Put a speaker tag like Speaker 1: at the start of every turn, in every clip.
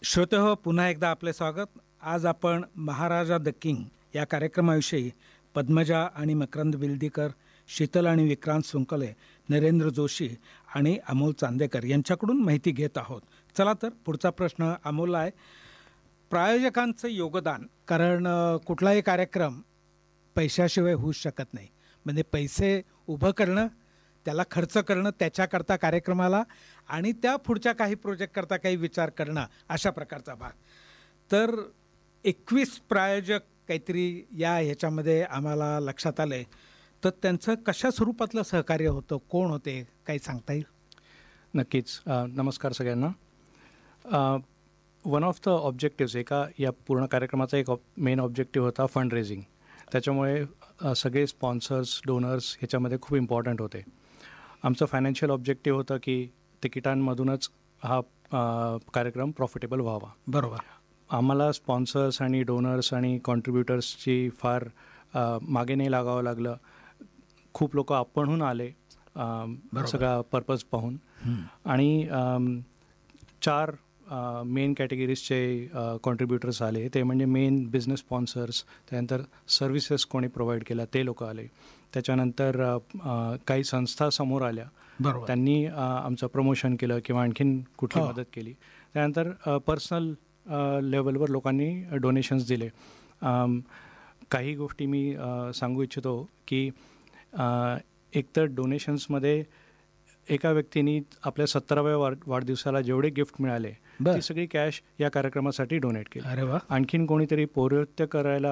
Speaker 1: श्रोतेहो, पुन्हा एकदा आपले स्वागत. आज आपण महाराजा द किंग या कार्यक्रमाविषयी पद्मजा आणि मकरंद विलदीकर, शीतल आणि विक्रांत सुंकले, नरेंद्र जोशी आणि अमोल चांदेकर यांच्याकडून माहिती घेत आहोत. चला तर पुढचा प्रश्न अमोलला आहे. प्रायोजकांचं योगदान, कारण कुठलाही कार्यक्रम पैशाशिवाय होऊच शकत नाही. म्हणजे पैसे उभं करणं, त्याला खर्च करणं, त्याच्याकरता कार्यक्रमाला आणि त्या पुढच्या काही प्रोजेक्टकरता काही विचार करणं, अशा प्रकारचा भाग. तर 21 प्रायोजक काहीतरी ह्याच्यामध्ये आम्हाला लक्षात आले. तर त्यांचं कशा स्वरूपातलं सहकार्य होतं, कोण होते, काही सांगता येईल?
Speaker 2: नक्कीच. नमस्कार सगळ्यांना. वन ऑफ द ऑब्जेक्टिव्स, या पूर्ण कार्यक्रमाचा एक मेन ऑब्जेक्टिव्ह होता फंड रेझिंग. त्याच्यामुळे सगळे स्पॉन्सर्स, डोनर्स ह्याच्यामध्ये खूप इम्पॉर्टंट होते. आमचं फायनान्शियल ऑब्जेक्टिव्ह होतं की तिकिटांमधूनच हा कार्यक्रम प्रॉफिटेबल व्हावा.
Speaker 1: बरोबर.
Speaker 2: आम्हाला स्पॉन्सर्स आणि डोनर्स आणि कॉन्ट्रीब्युटर्सची फार मागे नाही लागावं लागलं. खूप लोक आपणहून आले सगळा पर्पज पाहून. आणि 4 मेन कॅटेगरीजचे कॉन्ट्रीब्युटर्स आले. ते म्हणजे मेन बिझनेस स्पॉन्सर्स, त्यानंतर सर्व्हिसेस कोणी प्रोव्हाइड केला ते लोक आले. त्याच्यानंतर काही संस्था समोर आल्या, त्यांनी आमचं प्रमोशन केलं किंवा आणखीन कुठली मदत केली. त्यानंतर पर्सनल लेवलवर लोकांनी डोनेशन्स दिले. काही गोष्टी मी सांगू इच्छितो की एकतर डोनेशन्समध्ये एका व्यक्तीने आपल्या 17व्या वाढदिवसाला जेवढे गिफ्ट मिळाले ती सगळी कॅश या कार्यक्रमासाठी डोनेट केली.
Speaker 1: अरे वा.
Speaker 2: आणखीन कोणीतरी पौरोहित्य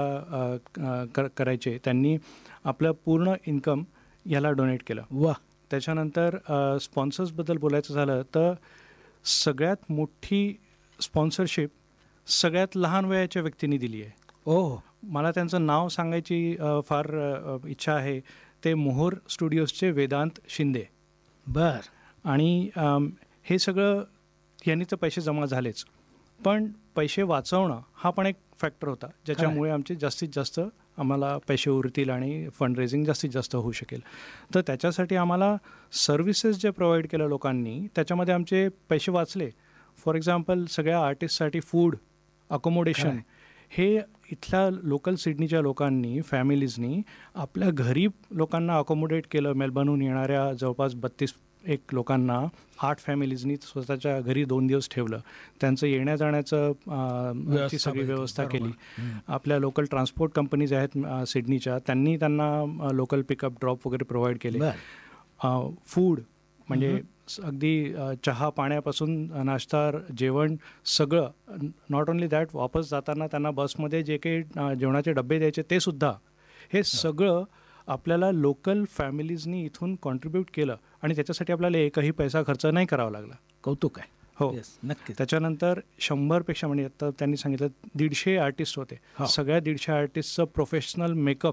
Speaker 2: करायचे, त्यांनी आपलं पूर्ण इन्कम याला डोनेट केलं.
Speaker 1: वा.
Speaker 2: त्याच्यानंतर स्पॉन्सर्सबद्दल बोलायचं झालं तर सगळ्यात मोठी स्पॉन्सरशिप सगळ्यात लहान वयाच्या व्यक्तींनी दिली आहे. मला त्यांचं नाव सांगायची फार इच्छा आहे. ते मोहोर स्टुडिओजचे वेदांत शिंदे.
Speaker 1: बर.
Speaker 2: आणि हे सगळं यांनी तर पैसे जमा झालेच, पण पैसे वाचवणं हा पण एक फॅक्टर होता, ज्याच्यामुळे आमचे जास्तीत जास्त आम्हाला पैसे उरतील आणि फंड रेझिंग जास्तीत जास्त होऊ शकेल. तर त्याच्यासाठी आम्हाला सर्व्हिसेस जे प्रोव्हाइड केलं लोकांनी, त्याच्यामध्ये आमचे पैसे वाचले. फॉर एक्झाम्पल, सगळ्या आर्टिस्टसाठी फूड, अकोमोडेशन हे इथल्या लोकल सिडनीच्या लोकांनी, फॅमिलीजनी आपल्या घरी लोकांना अकोमोडेट केलं. मेलबर्नहून येणाऱ्या जवळपास 32 लोकांना 8 फॅमिलीजनी स्वतःच्या घरी 2 दिवस ठेवलं. त्यांचं येण्या जाण्याचं सगळी व्यवस्था केली. आपल्या लोकल ट्रान्सपोर्ट कंपनीज आहेत सिडनीच्या, त्यांनी त्यांना लोकल पिकअप ड्रॉप वगैरे प्रोव्हाइड केले. फूड म्हणजे अगदी चहा पाण्यापासून नाश्ता, जेवण सगळं. नॉट ओन्ली दॅट, वापस जाताना त्यांना बसमध्ये जे काही जेवणाचे डबे द्यायचे ते सुद्धा, हे सगळं आपल्याला लोकल फॅमिलीजनी इथून कॉन्ट्रीब्यूट केलं आणि त्याच्यासाठी आपल्याला एकही पैसा खर्च नाही करावा लागला.
Speaker 1: कौतुक आहे.
Speaker 2: हो,
Speaker 1: नक्की.
Speaker 2: त्याच्यानंतर 100पेक्षा, म्हणजे आता त्यांनी सांगितलं 150 आर्टिस्ट होते. सगळ्या 150 आर्टिस्टचं प्रोफेशनल मेकअप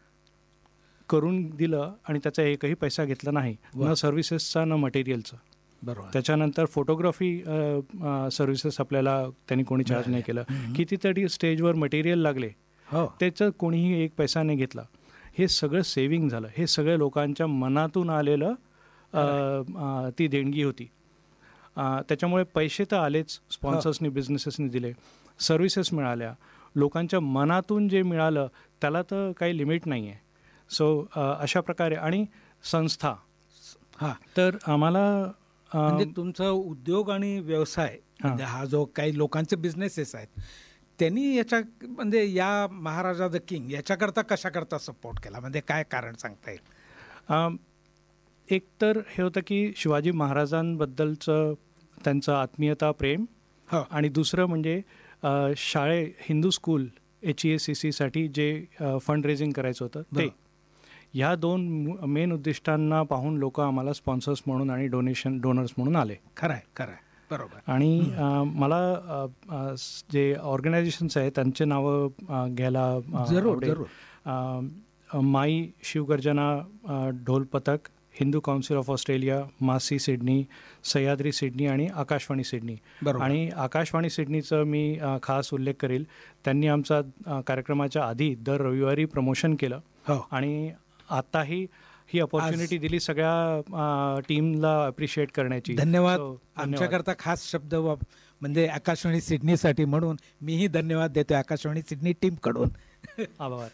Speaker 2: करून दिलं आणि त्याचा एकही पैसा घेतला नाही, न सर्व्हिसेसचा न मटेरियलचं.
Speaker 1: बरोबर.
Speaker 2: त्याच्यानंतर फोटोग्राफी सर्व्हिसेस आपल्याला त्यांनी कोणी चार्ज नाही केलं. कितीतरी स्टेजवर मटेरियल लागले, त्याचं कोणीही एक पैसा नाही घेतला. हे सगळं सेव्हिंग झालं. हे सगळं लोकांच्या मनातून आलेलं ती देणगी होती. त्याच्यामुळे पैसे तर आलेच, स्पॉन्सर्सनी, बिझनेसेसनी दिले, सर्व्हिसेस मिळाल्या. लोकांच्या मनातून जे मिळालं त्याला तर काही लिमिट नाही आहे. सो अशा प्रकारे. आणि संस्था, तर आम्हाला
Speaker 1: म्हणजे तुमचा उद्योग आणि व्यवसाय, म्हणजे हा जो काही लोकांचे बिझनेसेस आहेत, त्यांनी याच्या म्हणजे या महाराजा द किंग याच्याकरता कशाकरता सपोर्ट केला, म्हणजे काय कारण सांगता येईल?
Speaker 2: एक तर हे होतं की शिवाजी महाराजांबद्दलचं त्यांचं आत्मीयता, प्रेम. आणि दुसरं म्हणजे हिंदू स्कूल HEACC साठी जे फंड रेझिंग करायचं होतं ते. ह्या 2 मेन उद्दिष्टांना पाहून लोक आम्हाला स्पॉन्सर्स म्हणून आणि डोनर्स म्हणून आले.
Speaker 1: खरंय, खरंय, बरोबर.
Speaker 2: आणि मला जे ऑर्गनायझेशन्स आहेत त्यांचे नावं घ्यायला
Speaker 1: जरूर.
Speaker 2: माई शिवगर्जना ढोल पथक, हिंदू काउन्सिल ऑफ ऑस्ट्रेलिया, मासी सिडनी, सह्याद्री सिडनी आणि आकाशवाणी सिडनी. आणि आकाशवाणी सिडनीचं मी खास उल्लेख करेल. त्यांनी आमचा कार्यक्रमाच्या आधी दर रविवारी प्रमोशन केलं आणि आताही ही अपॉर्च्युनिटी दिली सगळ्या टीमला अप्रिशिएट करण्याची.
Speaker 1: धन्यवाद.
Speaker 2: So,
Speaker 1: आमच्याकरता खास शब्द म्हणजे आकाशवाणी सिडनीसाठी म्हणून मीही धन्यवाद देतो आकाशवाणी सिडनी टीमकडून.
Speaker 2: आभार.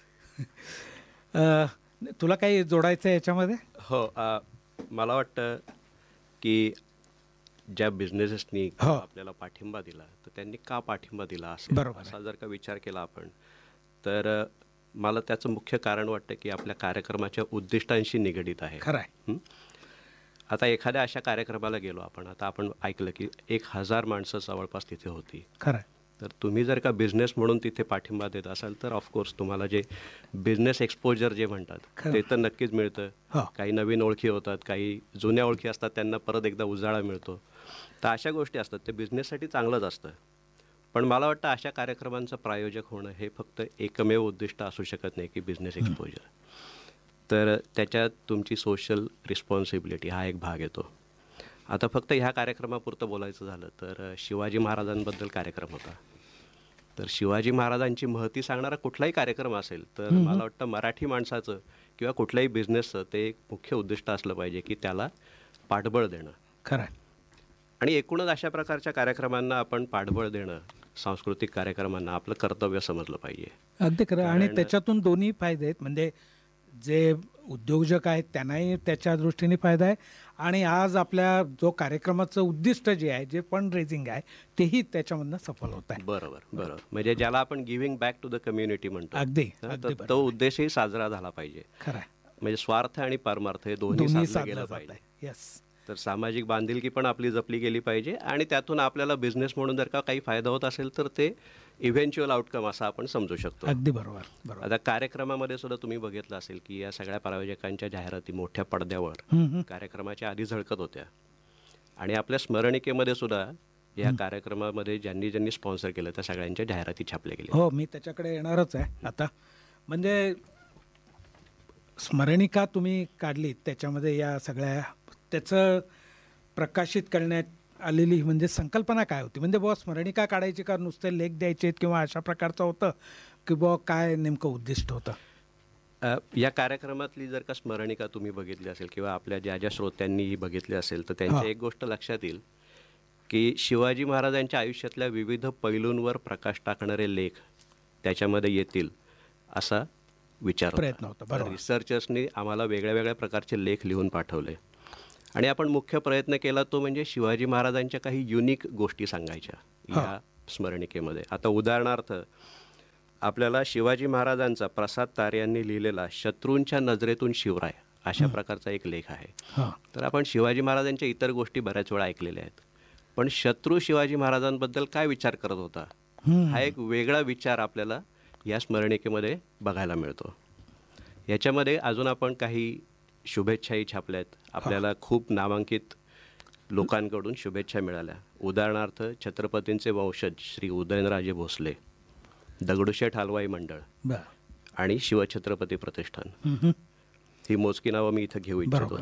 Speaker 1: तुला काही जोडायचं आहे याच्यामध्ये?
Speaker 3: हो, मला वाटतं की ज्या बिझनेसेसनी
Speaker 1: हो.
Speaker 3: आपल्याला पाठिंबा दिला तर त्यांनी का पाठिंबा दिला असेल
Speaker 1: बरोबर आहे.
Speaker 3: असा जर का विचार केला आपण तर मला त्याचं मुख्य कारण वाटतं की आपल्या कार्यक्रमाच्या उद्दिष्टांशी निगडीत आहे.
Speaker 1: खरं आहे.
Speaker 3: आता एखाद्या अशा कार्यक्रमाला गेलो आपण, आता आपण ऐकलं की 1000 माणसं जवळपास तिथे होती.
Speaker 1: खरं आहे.
Speaker 3: तर तुम्ही जर का बिझनेस म्हणून तिथे पाठिंबा देत असाल तर ऑफकोर्स तुम्हाला जे बिझनेस एक्सपोजर जे म्हणतात
Speaker 1: खरं.
Speaker 3: ते तर नक्कीच मिळतं.
Speaker 1: हो.
Speaker 3: काही नवीन ओळखी होतात, काही जुन्या ओळखी असतात, त्यांना परत एकदा उजाळा मिळतो. तर अशा गोष्टी असतात, ते बिझनेससाठी चांगलंच असतं. पण मला वाटतं अशा कार्यक्रमांचं प्रायोजक होणं हे फक्त एकमेव उद्दिष्ट असू शकत नाही की बिझनेस एक्सपोजर. तर त्याच्यात तुमची सोशल रिस्पॉन्सिबिलिटी हा एक भाग येतो. आता फक्त ह्या कार्यक्रमापुरतं बोलायचं झालं तर शिवाजी महाराजांबद्दल कार्यक्रम होता. तर शिवाजी महाराजांची महती सांगणारा कुठलाही कार्यक्रम असेल तर मला वाटतं मराठी माणसाचं किंवा कुठल्याही बिझनेसचं ते एक मुख्य उद्दिष्ट असलं पाहिजे की त्याला पाठबळ देणं.
Speaker 1: खरं आहे.
Speaker 3: आणि एकूणच अशा प्रकारच्या कार्यक्रमांना आपण पाठबळ देणं, सांस्कृतिक कार्यक्रमांना आपलं कर्तव्य समजलं पाहिजे.
Speaker 1: अगदी खरं. आणि त्याच्यातून दोन्ही फायदे आहेत. म्हणजे जे उद्योजक आहेत त्यांनाही त्याच्या दृष्टीने फायदा आहे आणि आज आपल्या जो कार्यक्रमाचं उद्दिष्ट जे आहे, जे फंड रेझिंग आहे, तेही त्याच्यामधनं सफल होत आहे.
Speaker 3: बरोबर. म्हणजे ज्याला आपण giving back to the community म्हणतो,
Speaker 1: अगदी
Speaker 3: तर तो उद्देशही साजरा झाला पाहिजे.
Speaker 1: खरं आहे.
Speaker 3: म्हणजे स्वार्थ आणि परमार्थ हे दोन्ही साधलं गेलं पाहिजे.
Speaker 1: येस.
Speaker 3: तर सामाजिक बांधिलकी पण आपली जपली गेली पाहिजे आणि त्यातून आपल्याला बिझनेस म्हणून जर का काही फायदा होत असेल तर ते इव्हेंच्युअल आउटकम असा आपण समजू शकतो.
Speaker 1: अगदी बरोबर.
Speaker 3: आता कार्यक्रमामध्ये सुद्धा तुम्ही बघितलं असेल की या सगळ्या प्रायोजकांच्या जाहिराती मोठ्या पडद्यावर कार्यक्रमाच्या आधी झळकत होत्या आणि आपल्या स्मरणिकेमध्ये सुद्धा या कार्यक्रमामध्ये ज्यांनी ज्यांनी स्पॉन्सर केलं त्या सगळ्यांच्या जाहिराती छापल्या गेल्या.
Speaker 1: हो, मी त्याच्याकडे येणारच आहे आता. म्हणजे स्मरणिका तुम्ही काढली, त्याच्यामध्ये या सगळ्या त्याचं प्रकाशित करण्यात आलेली म्हणजे संकल्पना काय होती? म्हणजे बुवा स्मरणिका काढायची का नुसते लेख द्यायचे किंवा अशा प्रकारचं होतं की बुवा काय नेमकं उद्दिष्ट होतं?
Speaker 3: या कार्यक्रमातली जर का स्मरणिका तुम्ही बघितली असेल किंवा आपल्या ज्या ज्या श्रोत्यांनीही बघितली असेल तर त्यांची एक गोष्ट लक्षात येईल की शिवाजी महाराजांच्या आयुष्यातल्या विविध पैलूंवर प्रकाश टाकणारे लेख त्याच्यामध्ये येतील असा विचार
Speaker 1: प्रयत्न होता. बरोबर.
Speaker 3: रिसर्चर्सनी आम्हाला वेगळ्या वेगळ्या प्रकारचे लेख लिहून पाठवले आणि आपण मुख्य प्रयत्न केला तो म्हणजे शिवाजी महाराजांच्या काही युनिक गोष्टी सांगायच्या या स्मरणिकेमध्ये. आता उदाहरणार्थ आपल्याला शिवाजी महाराजांचा प्रसाद तारे यांनी लिहिलेला शत्रूंच्या नजरेतून शिवराय अशा प्रकारचा एक लेख आहे. तर आपण शिवाजी महाराजांच्या इतर गोष्टी बऱ्याच वेळा ऐकलेल्या आहेत, पण शत्रू शिवाजी महाराजांबद्दल काय विचार करत होता हा एक वेगळा विचार आपल्याला या स्मरणिकेमध्ये बघायला मिळतो. याच्यामध्ये अजून आपण काही शुभेच्छाही छापल्यात. आपल्याला खूप नामांकित लोकांकडून शुभेच्छा मिळाल्या. उदाहरणार्थ छत्रपतींचे वंशज श्री उदयनराजे भोसले, दगडूशेठ हलवाई मंडळ आणि शिवछत्रपती प्रतिष्ठान, ही मोजकी नावं मी इथं घेऊ इच्छितो.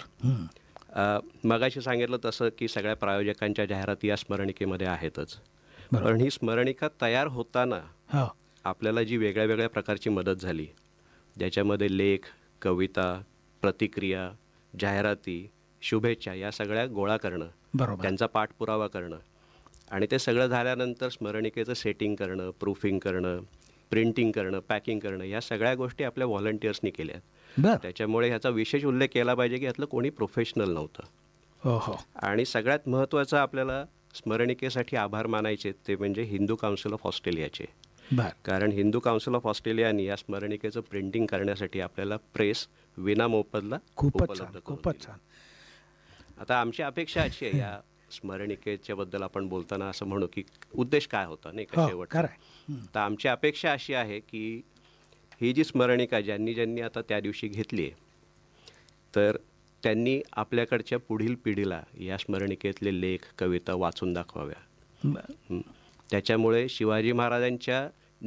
Speaker 3: मगाशी सांगितलं तसं की सगळ्या प्रायोजकांच्या जाहिराती या स्मरणिकेमध्ये आहेतच, पण ही स्मरणिका तयार होताना आपल्याला जी वेगळ्या वेगळ्या प्रकारची मदत झाली, ज्याच्यामध्ये लेख, कविता, प्रतिक्रिया, जाहिराती, शुभेच्छा या सगळ्या गोळा करणं, त्यांचा पाठपुरावा करणं आणि ते सगळं झाल्यानंतर स्मरणिकेचं सेटिंग करणं, प्रूफिंग करणं, प्रिंटिंग करणं, पॅकिंग करणं, या सगळ्या गोष्टी आपल्या व्हॉलंटियर्सनी केल्या. त्याच्यामुळे ह्याचा विशेष उल्लेख केला पाहिजे की यातलं कोणी प्रोफेशनल नव्हतं. आणि सगळ्यात महत्त्वाचं आपल्याला स्मरणिकेसाठी आभार मानायचे ते म्हणजे हिंदू काउन्सिल ऑफ ऑस्ट्रेलियाचे. कारण हिंदू काउन्सिल ऑफ ऑस्ट्रेलियानी या स्मरणिकेचं प्रिंटिंग करण्यासाठी आपल्याला प्रेस विनामोबदला उपलब्ध करून दिली. आता आमची अपेक्षा अशी आहे या स्मरणिकेच्या बद्दल आपण बोलताना असं म्हणू की उद्देश काय होता नाही का शेवटचा. तर आमची अपेक्षा अशी आहे की ही जी स्मरणिका ज्यांनी ज्यांनी आता त्या दिवशी घेतली आहे तर त्यांनी आपल्याकडच्या पुढील पिढीला या स्मरणिकेतले लेख, कविता वाचून दाखवाव्या. त्याच्यामुळे शिवाजी महाराजांच्या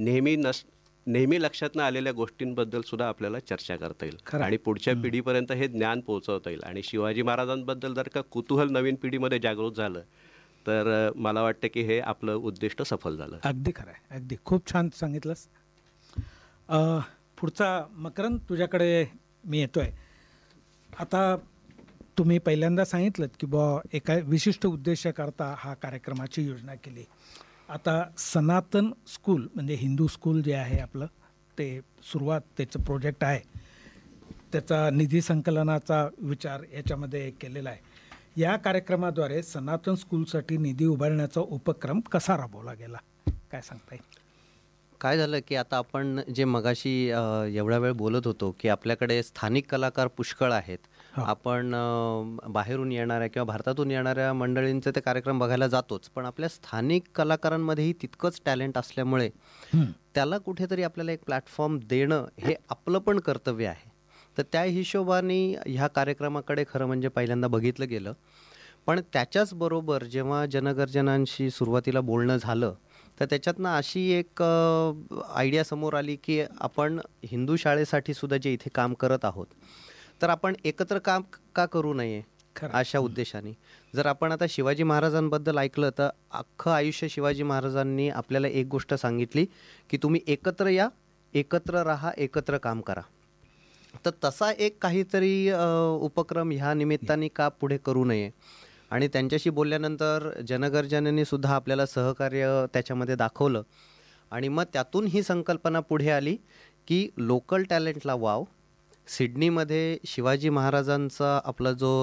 Speaker 3: नेहमी लक्षात न आलेल्या गोष्टींबद्दल सुद्धा आपल्याला चर्चा करता येईल आणि पुढच्या पिढीपर्यंत हे ज्ञान पोहोचवता येईल. आणि शिवाजी महाराजांबद्दल जर का कुतूहल नवीन पिढीमध्ये जागृत झालं तर मला वाटतं की हे आपलं उद्दिष्ट सफल झालं.
Speaker 1: अगदी खरं आहे. अगदी खूप छान सांगितलंस. पुढचा मकरंद तुझ्याकडे मी येतोय. आता तुम्ही पहिल्यांदा सांगितलं की बुवा एका विशिष्ट उद्देशाकरता हा कार्यक्रमाची योजना केली. आता सनातन स्कूल म्हणजे हिंदू स्कूल जे आहे आपलं ते सुरुवात त्याचं प्रोजेक्ट आहे, त्याचा निधी संकलनाचा विचार याच्यामध्ये केलेला आहे. या कार्यक्रमाद्वारे सनातन स्कूलसाठी निधी उभारण्याचा उपक्रम कसा राबवला गेला, काय सांगता येईल?
Speaker 4: काय झालं की आता आपण जे मगाशी एवढा वेळ बोलत होतो की आपल्याकडे स्थानिक कलाकार पुष्कळ आहेत. आपण बाहेरून येणाऱ्या किंवा भारतातून येणाऱ्या मंडळींचे ते कार्यक्रम बघायला जातोच, पण आपल्या स्थानिक कलाकारांमध्येही तितकंच टॅलेंट असल्यामुळे त्याला कुठेतरी आपल्याला एक प्लॅटफॉर्म देणं हे आपलं पण कर्तव्य आहे. तर त्या हिशोबाने ह्या कार्यक्रमाकडे खरं म्हणजे पहिल्यांदा बघितलं गेलं. पण त्याच्याचबरोबर जेव्हा जनगर्जनांशी सुरुवातीला बोलणं झालं तर त्याच्यातनं अशी एक आयडिया समोर आली की आपण हिंदू शाळेसाठी सुद्धा जे इथे काम करत आहोत तर आपण एकत्र काम का करू नये अशा उद्देशाने. जर आपण आता शिवाजी महाराजांबद्दल ऐकलं तर अख्खं आयुष्य शिवाजी महाराजांनी आपल्याला एक गोष्ट सांगितली की तुम्ही एकत्र या, एकत्र राहा, एकत्र काम करा. तर तसा एक काहीतरी उपक्रम ह्या निमित्ताने का पुढे करू नये. आणि त्यांच्याशी बोलल्यानंतर जनगर्जनेने सुद्धा आपल्याला सहकार्य त्याच्यामध्ये दाखवलं आणि मग त्यातून ही संकल्पना पुढे आली की लोकल टॅलेंटला वाव. सिडनीमध्ये शिवाजी महाराजांचा आपला जो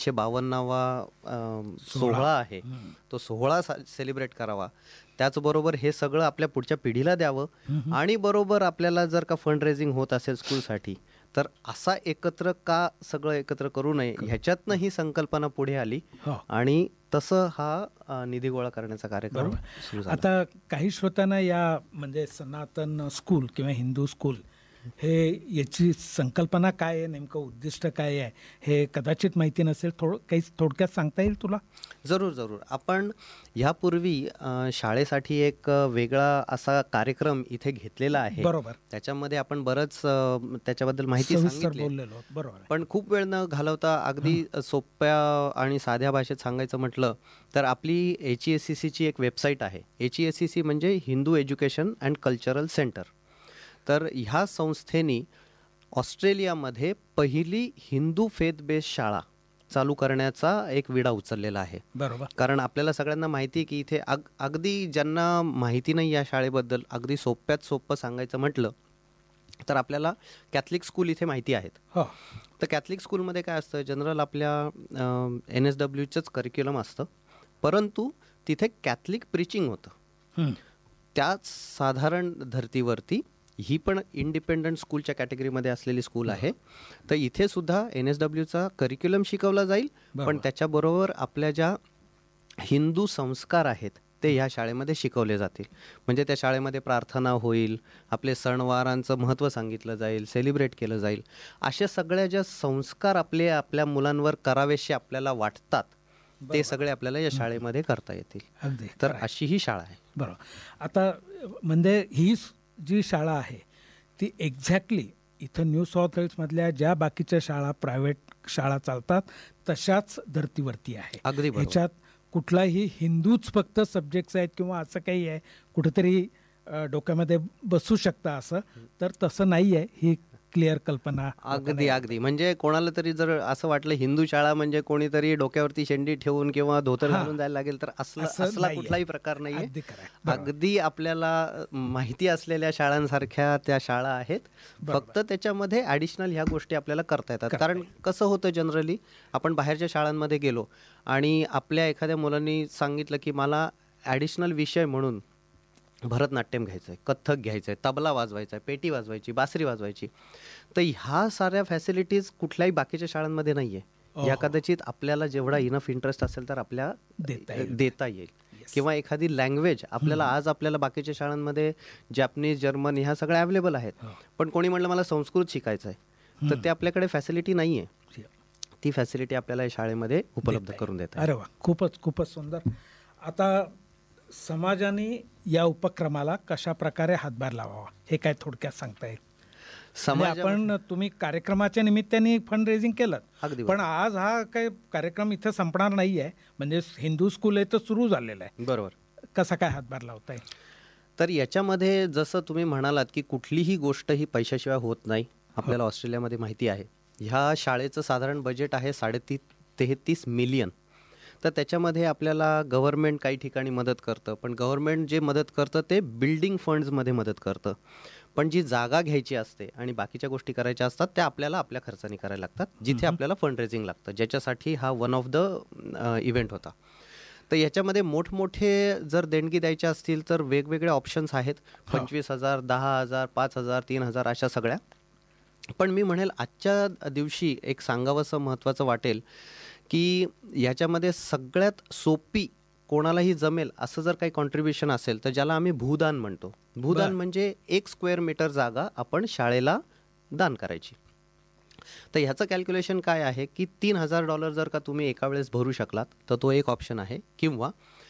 Speaker 4: 352वा सोहळा आहे तो सोहळा सेलिब्रेट करावा. त्याचबरोबर हे सगळं आपल्या पुढच्या पिढीला द्यावं आणि बरोबर आपल्याला जर का फंड रेझिंग होत असेल स्कूलसाठी तर असा एकत्र का सगळं एकत्र करू नये ह्याच्यातनं ही संकल्पना पुढे आली आणि तसं हा निधी गोळा करण्याचा कार्यक्रम सुरू झाला.
Speaker 1: आता काही श्रोत्यांना या म्हणजे सनातन स्कूल किंवा हिंदू स्कूल हे याची संकल्पना काय आहे, नेमकं उद्दिष्ट काय आहे हे कदाचित माहिती नसेल. काही थोडक्यात सांगता येईल तुला?
Speaker 4: जरूर जरूर. आपण ह्यापूर्वी शाळेसाठी एक वेगळा असा कार्यक्रम इथे घेतलेला आहे.
Speaker 1: बरोबर.
Speaker 4: त्याच्यामध्ये आपण बरंच त्याच्याबद्दल माहिती सांगितली.
Speaker 1: बरोबर.
Speaker 4: पण खूप वेळ न घालवता अगदी सोप्या आणि साध्या भाषेत सांगायचं म्हटलं तर आपली HESCCची एक वेबसाईट आहे. HESCC म्हणजे Hindu education and cultural centre. तर ह्या संस्थेने ऑस्ट्रेलियामध्ये पहिली हिंदू फेथ बेस्ड शाळा चालू करण्याचा एक विडा उचललेला आहे.
Speaker 1: बरोबर.
Speaker 4: कारण आपल्याला सगळ्यांना माहिती आहे की इथे अगदी ज्यांना माहिती नाही या शाळेबद्दल अगदी सोप्यात सोपं सांगायचं म्हटलं तर आपल्याला कॅथलिक स्कूल इथे माहिती आहेत. तर कॅथलिक स्कूलमध्ये काय असतं, जनरल आपल्या NSWचंच करिक्युलम असतं, परंतु तिथे कॅथलिक प्रिचिंग होतं. त्याच साधारण धर्तीवरती ही पण इंडिपेंडंट स्कूलच्या कॅटेगरीमध्ये असलेली स्कूल आहे. तर इथे सुद्धा NSWचा करिक्युलम शिकवला जाईल, पण त्याच्याबरोबर आपल्या ज्या हिंदू संस्कार आहेत ते ह्या शाळेमध्ये शिकवले जातील. म्हणजे त्या शाळेमध्ये प्रार्थना होईल, आपले सणवारांचं महत्त्व सांगितलं जाईल, सेलिब्रेट केलं जाईल. अशा सगळ्या ज्या संस्कार आपल्या मुलांवर करावेसे आपल्याला वाटतात ते सगळे आपल्याला या शाळेमध्ये करता येतील.
Speaker 1: अगदी.
Speaker 4: तर अशी ही शाळा आहे.
Speaker 1: बरोबर. आता म्हणजे ही जी शाळा आहे ती एक्झॅक्टली इथं न्यू साऊथ वेल्समधल्या ज्या बाकीच्या शाळा प्रायव्हेट शाळा चालतात तशाच धर्तीवरती आहे.
Speaker 4: अगदी.
Speaker 1: ह्याच्यात कुठलाही हिंदूच फक्त सब्जेक्ट्स आहेत किंवा असं काही आहे कुठेतरी डोक्यामध्ये बसू शकता असं, तर तसं नाही आहे. ही क्लिअर कल्पना.
Speaker 4: अगदी अगदी. म्हणजे कोणाला तरी जर असं वाटलं हिंदू शाळा म्हणजे कोणीतरी डोक्यावरती शेंडी ठेवून किंवा धोतर घालून जायला लागेल तर असला कुठलाही प्रकार नाहीये. अगदी आपल्याला माहिती असलेल्या शाळांसारख्या त्या शाळा आहेत. फक्त त्याच्यामध्ये ॲडिशनल ह्या गोष्टी आपल्याला करता येतात. कारण कसं होतं, जनरली आपण बाहेरच्या शाळांमध्ये गेलो आणि आपल्या एखाद्या मुलांनी सांगितलं की मला ॲडिशनल विषय म्हणून भरतनाट्यम घ्यायचं आहे, कथ्थक घ्यायचं आहे, तबला वाजवायचा आहे, पेटी वाजवायची, बासरी वाजवायची. तर ह्या साऱ्या फॅसिलिटीज कुठल्याही बाकीच्या शाळांमध्ये नाही आहे. या कदाचित आपल्याला जेवढा इनफ इंटरेस्ट असेल तर आपल्या देता येईल. किंवा एखादी लँग्वेज आपल्याला बाकीच्या शाळांमध्ये जॅपनीज, जर्मन ह्या सगळ्या अवेलेबल आहेत, पण कोणी म्हटलं मला संस्कृत शिकायचं आहे तर ते आपल्याकडे फॅसिलिटी नाही आहे. ती फॅसिलिटी आपल्याला या शाळेमध्ये उपलब्ध करून देतात.
Speaker 1: अरे वा, खूपच सुंदर. आता समाजाने या उपक्रमाला कशा प्रकारे हातभार लावावा हे काय थोडक्यात सांगता येईल? आपण तुम्ही कार्यक्रमाच्या निमित्ताने फंड रेझिंग केलं, पण आज हा काही कार्यक्रम इथं संपणार नाही आहे. म्हणजे हिंदू स्कूल आहे तर सुरू झालेलं आहे.
Speaker 4: बरोबर.
Speaker 1: कसा काय हातभार लावता येईल?
Speaker 4: तर याच्यामध्ये जसं तुम्ही म्हणालात की कुठलीही गोष्ट ही पैशाशिवाय होत नाही, आपल्याला ऑस्ट्रेलियामध्ये माहिती आहे. ह्या शाळेचं साधारण बजेट आहे 33 मिलियन. तर त्याच्यामध्ये आपल्याला गव्हर्नमेंट काही ठिकाणी मदत करतं, पण गव्हर्नमेंट जे मदत करतं ते बिल्डिंग फंड्समध्ये मदत करतं. पण जी जागा घ्यायची असते आणि बाकीच्या गोष्टी करायच्या असतात त्या आपल्याला आपल्या खर्चाने करायला लागतात, जिथे आपल्याला फंड रेझिंग लागतं, ज्याच्यासाठी हा वन ऑफ द इव्हेंट होता. तर याच्यामध्ये मोठमोठे जर देणगी द्यायच्या असतील तर वेगवेगळे ऑप्शन्स आहेत. 25,000, 10,000, 5,000, 3,000 अशा सगळ्या. पण मी म्हणेल आजच्या दिवशी एक सांगावंसं महत्त्वाचं वाटेल की याच्यामध्ये सगळ्यात सोपी, कोणालाही जमेल असं जर काही कॉन्ट्रीब्युशन असेल तर ज्याला आम्ही भूदान म्हणतो. भूदान म्हणजे 1 स्क्वेअर मीटर जागा आपण शाळेला दान करायची. तर ह्याचं कॅल्क्युलेशन काय आहे की $3,000 जर का तुम्ही एका वेळेस भरू शकलात तर तो एक ऑप्शन आहे, किंवा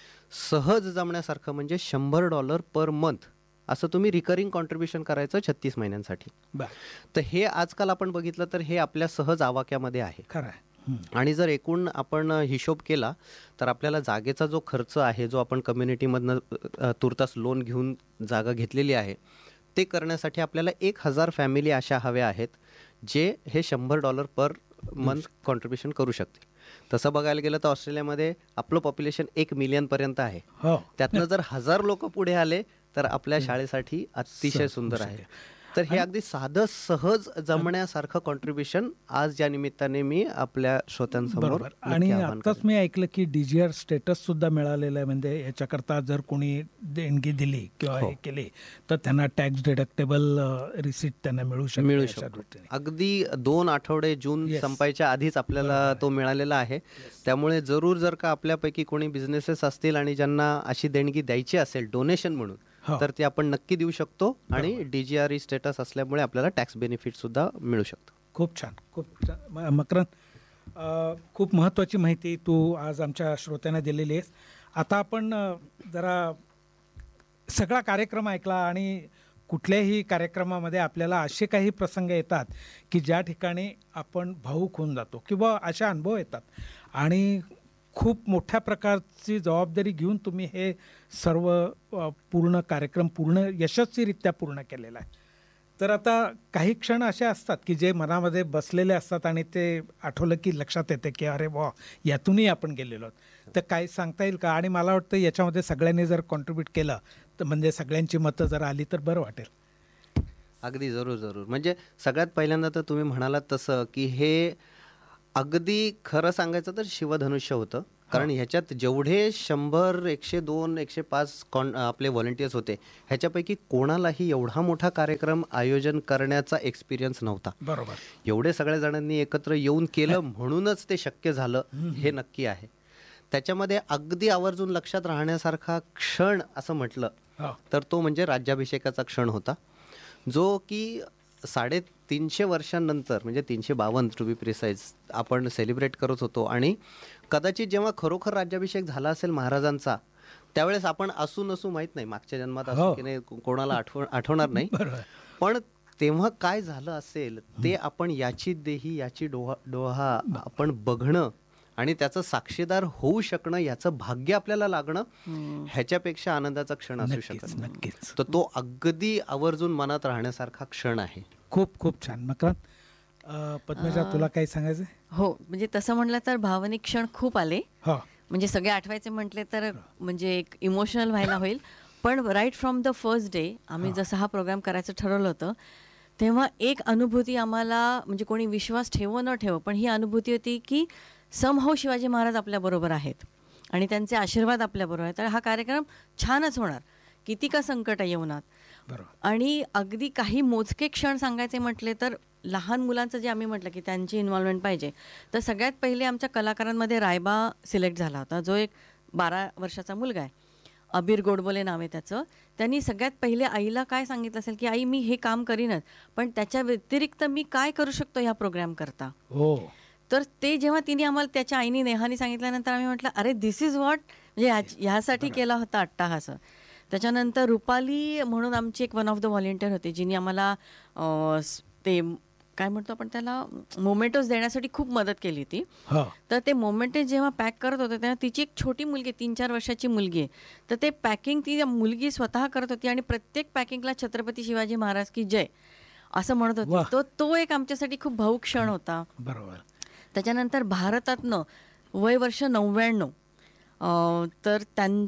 Speaker 4: सहज जमण्यासारखं म्हणजे $100 पर मंथ असं तुम्ही रिकरिंग कॉन्ट्रीब्युशन करायचं 36 महिन्यांसाठी. तर हे आजकाल आपण बघितलं तर हे आपल्या सहज आवाक्यामध्ये आहे.
Speaker 1: खरं आहे.
Speaker 4: आणि जर एकूण आपण हिशोब केला तर आपल्याला जागेचा जो खर्च आहे, जो आपण कम्युनिटीमधनं तुर्तास लोन घेऊन जागा घेतलेली आहे, ते करण्यासाठी आपल्याला 1,000 फॅमिली अशा हव्या आहेत जे हे $100 पर मंथ कॉन्ट्रीब्युशन करू शकतील. तसं बघायला गेलं तर ऑस्ट्रेलियामध्ये आपलं पॉप्युलेशन 1 मिलियनपर्यंत आहे. त्यातनं जर 1,000 लोक पुढे आले तर आपल्या शाळेसाठी अतिशय सुंदर आहे. तर हे अगदी साधं सहज जमण्यासारखं कॉन्ट्रीब्युशन आज या निमित्ताने मी आपल्या श्रोत्यांसमोर.
Speaker 1: आणि आताच मी ऐकलं की DGR स्टेटस सुद्धा मिळालेलं आहे. म्हणजे याच्याकरता जर कोणी देणगी दिली किंवा हे केली तर त्यांना टॅक्स डिडक्टेबल रिसीट त्यांना मिळू शकतो.
Speaker 4: अगदी 2 आठवडे जून संपायच्या आधीच आपल्याला तो मिळालेला आहे. त्यामुळे जरूर जर का आपल्यापैकी कोणी बिझनेसेस असतील आणि ज्यांना अशी देणगी द्यायची असेल डोनेशन म्हणून, तर ते आपण नक्की देऊ शकतो. आणि DGR स्टेटस असल्यामुळे आपल्याला टॅक्स बेनिफिट सुद्धा मिळू शकतो.
Speaker 1: खूप छान, खूप छान. मकरंद, खूप महत्त्वाची माहिती तू आज आमच्या श्रोत्यांना दिलेली आहेस. आता आपण जरा सगळा कार्यक्रम ऐकला आणि कुठल्याही कार्यक्रमामध्ये आपल्याला असे काही प्रसंग येतात की ज्या ठिकाणी आपण भावूक होऊन जातो किंवा अशा अनुभव येतात आणि खूप मोठ्या प्रकारची जबाबदारी घेऊन तुम्ही हे सर्व पूर्ण कार्यक्रम यशस्वीरित्या पूर्ण केलेला आहे. तर आता काही क्षण असे असतात की जे मनामध्ये बसलेले असतात आणि ते आठवलं की लक्षात येते की अरे वा, यातूनही आपण गेलेलो आहोत. तर काय सांगता येईल का? आणि मला वाटतं याच्यामध्ये सगळ्यांनी जर कॉन्ट्रीब्यूट केलं तर म्हणजे सगळ्यांची मतं जर आली तर बरं वाटेल.
Speaker 4: अगदी जरूर. म्हणजे सगळ्यात पहिल्यांदा तर तुम्ही म्हणालात तसं की हे अगदी खरं सांगायचं तर शिवधनुष्य होतं. कारण ह्याच्यात जेवढे 100, 102, 105 आपले व्हॉलंटियर्स होते, ह्याच्यापैकी कोणालाही एवढा मोठा कार्यक्रम आयोजन करण्याचा एक्सपिरियन्स नव्हता.
Speaker 1: बरोबर.
Speaker 4: एवढे सगळ्या जणांनी एकत्र येऊन केलं म्हणूनच ते शक्य झालं, हे नक्की आहे. त्याच्यामध्ये अगदी आवर्जून लक्षात राहण्यासारखा क्षण असं म्हटलं तर तो म्हणजे राज्याभिषेकाचा क्षण होता, जो की 350 वर्षांनंतर म्हणजे 352 टू बी प्रिसाइज आपण सेलिब्रेट करत होतो. आणि कदाचित जेव्हा खरोखर राज्याभिषेक झाला असेल महाराजांचा, त्यावेळेस आपण असू नसू माहीत नाही, मागच्या जन्मात असू की नाही कोणाला आठवणार नाही, पण तेव्हा काय झालं असेल ते आपण याची देही याची डोहा आपण बघणं आणि त्याचं साक्षीदार होऊ शकणं, याचं भाग्य आपल्याला लागणं, ह्याच्यापेक्षा आनंदाचा क्षण असू शकत नाही. तर तो अगदी आवर्जून मनात राहण्यासारखा क्षण आहे.
Speaker 1: खूप खूप छान. मकरंद, पद्मजा, तुला काही सांगायचं?
Speaker 5: हो, म्हणजे तसं म्हटलं तर भावनिक क्षण खूप आले. म्हणजे सगळे आठवायचे म्हटले तर म्हणजे एक इमोशनल व्हायला होईल. पण right from the first day आम्ही जसं हा प्रोग्राम करायचं ठरवलं होतं तेव्हा एक अनुभूती आम्हाला, म्हणजे कोणी विश्वास ठेवो न ठेवो, पण ही अनुभूती होती की समहाऊ शिवाजी महाराज आपल्याबरोबर आहेत आणि त्यांचे आशीर्वाद आपल्याबरोबर आहेत. तर हा कार्यक्रम छानच होणार, किती का संकट येऊनात. आणि अगदी काही मोजके क्षण सांगायचे म्हटले तर लहान मुलांचं जे आम्ही म्हटलं की त्यांची इन्व्हॉल्वमेंट पाहिजे, तर सगळ्यात पहिले आमच्या कलाकारांमध्ये रायबा सिलेक्ट झाला होता, जो एक 12 वर्षाचा मुलगा आहे, अबीर गोडबोले नाव आहे त्याचं. त्यांनी सगळ्यात पहिले आईला काय सांगितलं असेल की आई मी हे काम करीनच, पण त्याच्या व्यतिरिक्त मी काय करू शकतो ह्या प्रोग्राम करता. तर ते जेव्हा तिने आम्हाला त्याच्या आईने नेहानी सांगितल्यानंतर आम्ही म्हटलं अरे दिस इज व्हॉट, म्हणजे ह्यासाठी केला होता अट्टाहास. त्याच्यानंतर रुपाली म्हणून आमची एक वन ऑफ द व्हॉलेंटियर होते, जिने आम्हाला ते काय म्हणतो आपण त्याला मोमेंटोज देण्यासाठी खूप मदत केली होती. तर ते मोमेंटोज जेव्हा पॅक करत होते तेव्हा तिची एक छोटी मुलगी, 3-4 वर्षाची मुलगी आहे, तर ते पॅकिंग ती मुलगी स्वतः करत होती आणि प्रत्येक पॅकिंगला छत्रपती शिवाजी महाराज की जय असं म्हणत
Speaker 1: वाह.
Speaker 5: होते. तो एक आमच्यासाठी खूप भाऊक क्षण होता.
Speaker 1: बरोबर.
Speaker 5: त्याच्यानंतर भारतातनं वय वर्ष 99 तर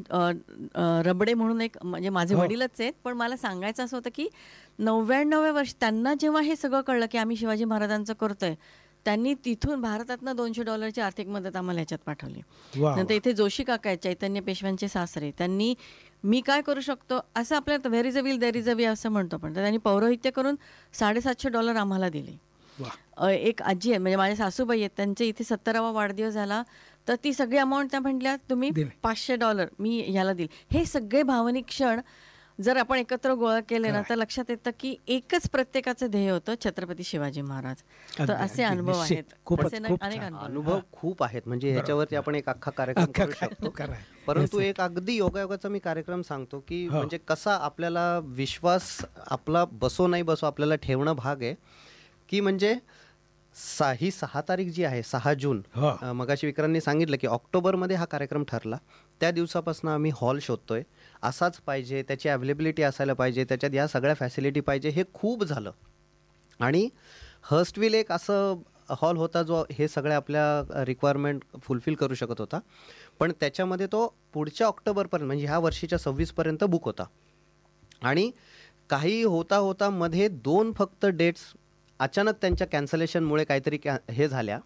Speaker 5: रबडे म्हणून एक, म्हणजे माझे
Speaker 1: हो.
Speaker 5: वडीलच आहेत, पण मला सांगायचं असं होतं की 99व्या वर्ष त्यांना जेव्हा हे सगळं कळलं की आम्ही शिवाजी महाराजांचं करतोय, त्यांनी तिथून भारतातनं $200 आर्थिक मदत आम्हाला ह्याच्यात पाठवली.
Speaker 1: वा,
Speaker 5: नंतर इथे जोशी काका आहेत, चैतन्य पेशव्यांचे सासरे, त्यांनी मी काय करू शकतो असं, आपल्याला where is a will there is a वे असं म्हणतो, पण तर त्यांनी पौरोहित्य करून $750 आम्हाला दिले.
Speaker 1: वा.
Speaker 5: एक आजी आहे, म्हणजे माझ्या सासूबाई आहेत, त्यांचे इथे 70वा वाढदिवस झाला, तर ती सगळी अमाऊंट त्या म्हटल्या तुम्ही
Speaker 1: दिले.
Speaker 5: $500 मी ह्याला दिल. हे सगळे भावनिक क्षण जर आपण एकत्र गोळा केले ना, तर लक्षात येतं की एकच प्रत्येकाचं ध्येय होतं, छत्रपती शिवाजी महाराज. तर
Speaker 1: अगदी,
Speaker 5: असे
Speaker 1: अगदी,
Speaker 5: अनुभव
Speaker 1: निश्चित.
Speaker 5: आहेत.
Speaker 1: खूपच,
Speaker 5: असे
Speaker 1: खूप
Speaker 5: अनेक
Speaker 1: छान.
Speaker 4: अनुभव खूप आहेत, म्हणजे ह्याच्यावरती आपण एक अख्खा कार्यक्रम करू शकतो.
Speaker 1: खरं आहे.
Speaker 4: परंतु एक अगदी योगायोगाचा मी कार्यक्रम सांगतो की
Speaker 1: हो.
Speaker 4: म्हणजे कसा आपल्याला विश्वास आपला बसो नाही बसो आपल्याला ठेवणं भाग आहे, की म्हणजे ही 6 तारीख जी आहे, 6 जून,
Speaker 1: हो.
Speaker 4: मगाशी विक्रांतनी सांगितलं की ऑक्टोबरमध्ये हा कार्यक्रम ठरला. त्या दिवसापासून आम्ही हॉल शोधतोय, असाच पाहिजे, त्याची अवेलेबिलिटी असायला पाहिजे, त्याच्यात या सगळ्या फॅसिलिटी पाहिजे. हे खूप झालं आणि हर्स्टविल एक असं हॉल होता जो हे सगळ्या आपल्या रिक्वायरमेंट फुलफिल करू शकत होता, पण त्याच्यामध्ये तो पुढच्या ऑक्टोबरपर्यंत, म्हणजे ह्या वर्षीच्या 26पर्यंत बुक होता. आणि काही होता होता मध्ये 2 फक्त डेट्स अचानक त्यांच्या कॅन्सलेशनमुळे काहीतरी हे झाल्या,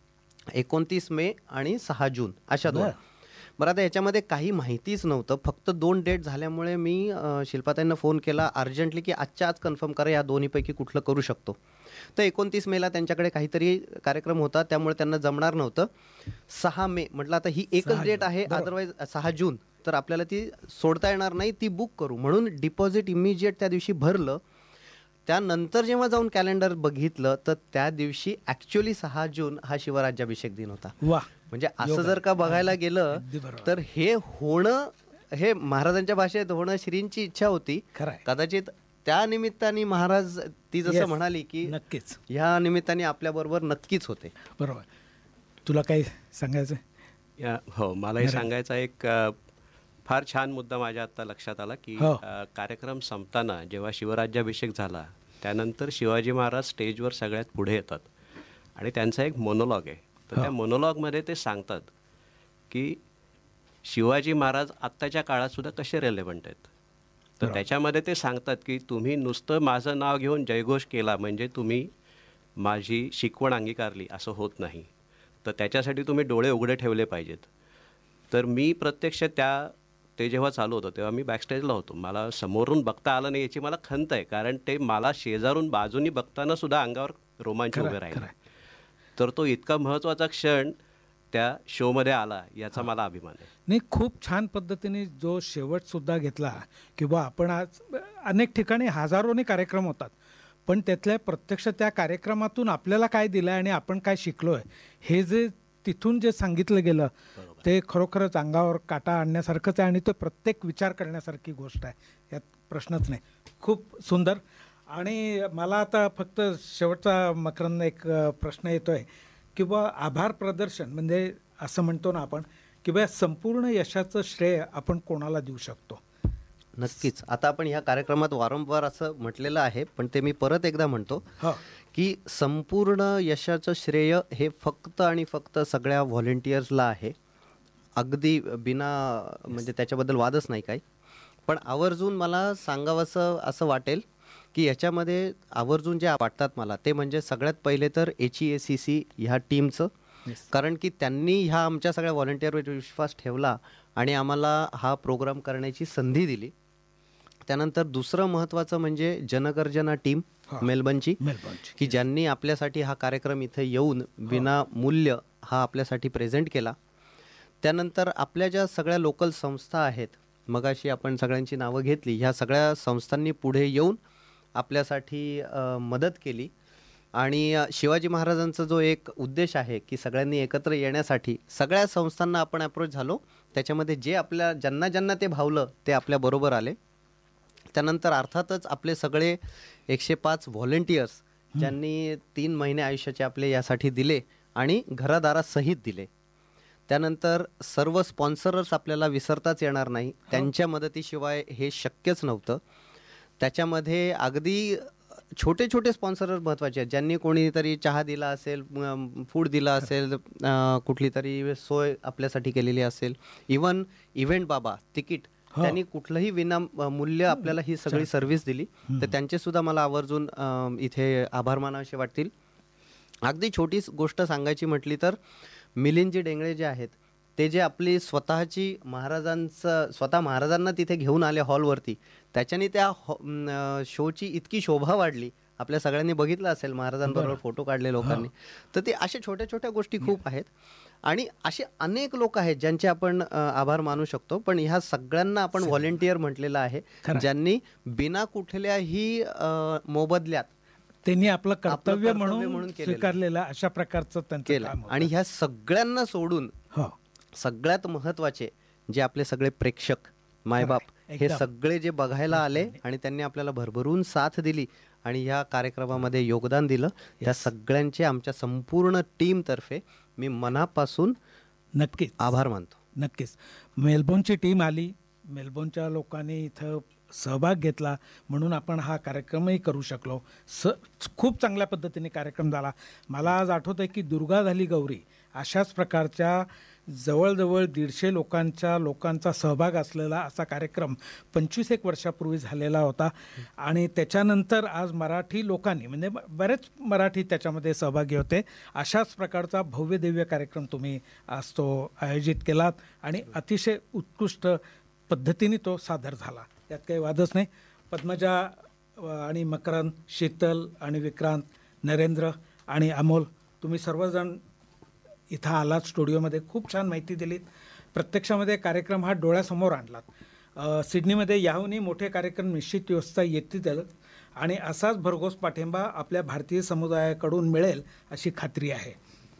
Speaker 4: 29 मे आणि 6 जून अशा 2. बरं, आता याच्यामध्ये काही माहितीच नव्हतं, फक्त 2 डेट झाल्यामुळे मी शिल्पाताईंना फोन केला अर्जंटली की आजच्या आज कन्फर्म करा या दोन्हीपैकी कुठलं करू शकतो. तर 29 मेला त्यांच्याकडे काहीतरी कार्यक्रम होता, त्यामुळे त्यांना जमणार नव्हतं. 6 मे म्हटलं आता ही एकच डेट आहे, अदरवाईज 6 जून तर आपल्याला ती सोडता येणार नाही, ती बुक करू. म्हणून डिपॉझिट इमिजिएट त्या दिवशी भरलं. त्यानंतर जेव्हा जाऊन कॅलेंडर बघितलं तर त्या दिवशी ॲक्च्युली 6 जून हा शिवराज्याभिषेक दिन होता.
Speaker 1: वा.
Speaker 4: म्हणजे असं जर का बघायला गेलं
Speaker 1: अगदी बरोबर.
Speaker 4: तर हे होणं, हे महाराजांच्या भाषेत होणं श्रींची इच्छा होती.
Speaker 1: खरं आहे.
Speaker 4: कदाचित त्या निमित्ताने महाराज, ती जसं
Speaker 1: Yes.
Speaker 4: म्हणाली की
Speaker 1: नक्कीच.
Speaker 4: ह्या निमित्ताने आपल्याबरोबर नक्कीच होते.
Speaker 1: बरोबर. तुला काही सांगायचं?
Speaker 3: हो, मलाही सांगायचा एक फार छान मुद्दा माझ्या आत्ता लक्षात आला की
Speaker 1: हो.
Speaker 3: कार्यक्रम संपताना जेव्हा शिवराज्याभिषेक झाला त्यानंतर शिवाजी महाराज स्टेजवर सगळ्यात पुढे येतात आणि त्यांचा एक मोनोलॉग आहे. तर त्या मोनोलॉगमध्ये ते सांगतात की शिवाजी महाराज आत्ताच्या काळात सुद्धा कसे रेलेव्हंट आहेत. तर त्याच्यामध्ये ते सांगतात की तुम्ही नुसतं माझं नाव घेऊन जयघोष केला म्हणजे तुम्ही माझी शिकवण अंगीकारली असं होत नाही, तर त्याच्यासाठी तुम्ही डोळे उघडे ठेवले पाहिजेत. तर मी प्रत्यक्ष ते जेव्हा चालू होतं तेव्हा मी बॅकस्टेजला होतो. मला समोरून बघता आलं नाही याची मला खंत आहे, कारण ते मला शेजारून बाजूनी बघताना सुद्धा अंगावर रोमांच उभे राहिले. तर तो इतका महत्त्वाचा क्षण त्या शोमध्ये आला याचा मला अभिमान आहे.
Speaker 1: नाही, खूप छान पद्धतीने जो शेवटसुद्धा घेतला किंवा आपण आज अनेक ठिकाणी हजारोनी कार्यक्रम होतात, पण त्यातल्या प्रत्यक्ष त्या कार्यक्रमातून आपल्याला काय दिलं आणि आपण काय शिकलो आहे हे जे तिथून जे सांगितलं गेलं ते खरोखरच अंगावर काटा आणण्यासारखंच आहे आणि ते प्रत्येक विचार करण्यासारखी गोष्ट आहे, यात प्रश्नच नाही. खूप सुंदर. आणि मला आता फक्त शेवटचा मकरंद एक प्रश्न येतो आहे की बा आभार प्रदर्शन म्हणजे असं म्हणतो ना आपण की बा संपूर्ण यशाचं श्रेय आपण कोणाला देऊ शकतो?
Speaker 4: नक्कीच. आता आपण ह्या कार्यक्रमात वारंवार असं म्हटलेलं आहे, पण ते मी परत एकदा म्हणतो की संपूर्ण यशाचं श्रेय हे फक्त आणि फक्त सगळ्या व्हॉलेंटियर्सला आहे. अगदी बिना म्हणजे त्याच्याबद्दल वादच नाही काही. पण आवर्जून मला सांगावंसं असं वाटेल की याच्यामध्ये आवर्जून जे वाटतात मला ते म्हणजे सगळ्यात पहिले तर HEACC ह्या टीमचं, कारण की त्यांनी ह्या आमच्या सगळ्या व्हॉलेंटियरवर विश्वास ठेवला आणि आम्हाला हा प्रोग्राम करण्याची संधी दिली. त्यानंतर दुसरं महत्त्वाचं म्हणजे जनगर्जना टीम मेलबर्नची, की ज्यांनी आपल्यासाठी हा कार्यक्रम इथे येऊन विनामूल्य हा आपल्यासाठी प्रेझेंट केला. त्यानंतर आपल्या ज्या सगळ्या लोकल संस्था आहेत, मगाशी आपण सगळ्यांची नावं घेतली, ह्या सगळ्या संस्थांनी पुढे येऊन आपल्यासाठी मदत केली. आणि शिवाजी महाराजांचा जो एक उद्देश आहे की सगळ्यांनी एकत्र येण्यासाठी सगळ्या संस्थांना आपण अप्रोच झालो. त्याच्यामध्ये जे ज्यांना ज्यांना ते भावलं ते आपल्याबरोबर आले. त्यानंतर अर्थातच आपले सगळे 105 व्हॉलेंटियर्स ज्यांनी 3 महिने आयुष्याचे आपले यासाठी दिले आणि घरादारासहित दिले. त्यानंतर सर्व स्पॉन्सरर्स आपल्याला विसरताच येणार नाही, त्यांच्या मदतीशिवाय हे शक्यच नव्हतं. त्याच्यामध्ये अगदी छोटे छोटे स्पॉन्सर महत्त्वाचे आहेत, ज्यांनी कोणीतरी चहा दिला असेल, फूड दिला असेल, कुठली तरी सोय आपल्यासाठी केलेली असेल, इवन इव्हेंट बाबा तिकीट, त्यांनी कुठलंही विना मूल्य आपल्याला ही सगळी सर्व्हिस दिली, तर त्यांचे सुद्धा मला आवर्जून इथे आभार मानावेसे वाटतील. अगदी छोटी गोष्ट सांगायची म्हटली तर मिलिंदजी डेंगळे जे आहेत, ते जे आपली स्वतः महाराजांना तिथे घेऊन आले हॉलवरती, त्याच्याने त्या शोची इतकी शोभा वाढली. आपल्या सगळ्यांनी बघितलं असेल, महाराजांबरोबर फोटो काढले लोकांनी. तर ते अशा छोट्या छोट्या गोष्टी खूप आहेत आणि असे अनेक लोक आहेत ज्यांचे आपण आभार मानू शकतो. पण ह्या सगळ्यांना आपण व्हॉलेंटियर म्हटलेलं आहे, ज्यांनी बिना कुठल्याही मोबदल्यात
Speaker 1: त्यांनी आपलं कर्तव्य म्हणून स्वीकारलेलं अशा प्रकारचं त्यांचं
Speaker 4: केलं.
Speaker 1: काम होतं.
Speaker 4: आणि ह्या सगळ्यांना सोडून सगळ्यात महत्त्वाचे जे आपले सगळे प्रेक्षक, मायबाप, हे सगळे जे बघायला आले आणि त्यांनी आपल्याला भरभरून साथ दिली आणि ह्या कार्यक्रमामध्ये योगदान दिलं, त्या सगळ्यांचे आमच्या संपूर्ण टीमतर्फे मी मनापासून
Speaker 1: नक्कीच
Speaker 4: आभार मानतो.
Speaker 1: नक्कीच. मेलबोर्नची टीम आली, मेलबोर्नच्या लोकांनी इथं सहभाग घेतला म्हणून आपण हा कार्यक्रमही करू शकलो. खूप चांगल्या पद्धतीने कार्यक्रम झाला. मला आज आठवतं आहे की दुर्गा झाली गौरी अशाच प्रकारच्या जवळजवळ 150 लोकांचा सहभाग असलेला असा कार्यक्रम 25 वर्षापूर्वी झालेला होता. आणि त्याच्यानंतर आज मराठी लोकांनी, म्हणजे बरेच मराठी त्याच्यामध्ये सहभागी होते. अशाच प्रकारचा भव्य दिव्य कार्यक्रम तुम्ही आज तो आयोजित केलात आणि अतिशय उत्कृष्ट पद्धतीने तो सादर झाला, यात काही वादच नाही. पद्मजा आणि मकरंद, शीतल आणि विक्रांत, नरेंद्र आणि अमोल, तुम्ही सर्वजण इथं आलात स्टुडिओमध्ये, खूप छान माहिती दिलीत. प्रत्यक्षामध्ये कार्यक्रम हा डोळ्यासमोर आणलात. सिडनीमध्ये याहूनही मोठे कार्यक्रम निश्चित व्यवस्था येतील आणि असाच भरघोस पाठिंबा आपल्या भारतीय समुदायाकडून मिळेल अशी खात्री आहे.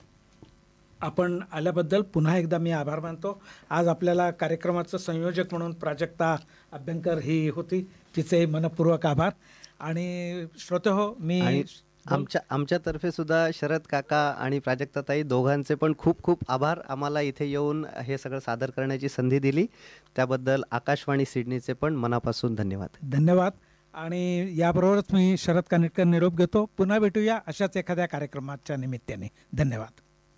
Speaker 1: आपण आल्याबद्दल पुन्हा एकदा मी आभार मानतो. आज आपल्याला कार्यक्रमाचं संयोजक म्हणून प्राजक्ता अभ्यंकर ही होती, तिचे मनपूर्वक आभार. आणि श्रोतेहो, मी
Speaker 4: आमच्यातर्फे सुद्धा शरद काका आणि प्राजक्ताताई दोघांचे पण खूप खूप आभार. आम्हाला इथे येऊन हे सगळं सादर करण्याची संधी दिली त्याबद्दल आकाशवाणी सिडनीचे पण मनापासून धन्यवाद.
Speaker 1: धन्यवाद. आणि याबरोबरच मी शरद कानिटकर निरोप घेतो. पुन्हा भेटूया अशाच एखाद्या कार्यक्रमाच्या निमित्ताने. धन्यवाद.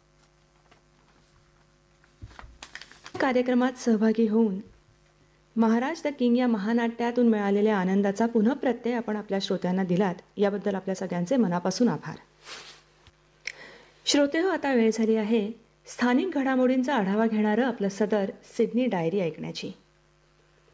Speaker 6: कार्यक्रमात सहभागी होऊन महाराज द किंग या महानाट्यातून मिळालेल्या आनंदाचा पुनःप्रत्यय आपण आपल्या श्रोत्यांना दिलात, याबद्दल आपल्या सगळ्यांचे मनापासून आभार. श्रोतेहो, आता वेळ झाली आहे स्थानिक घडामोडींचा आढावा घेणारं आपलं सदर सिडनी डायरी ऐकण्याची.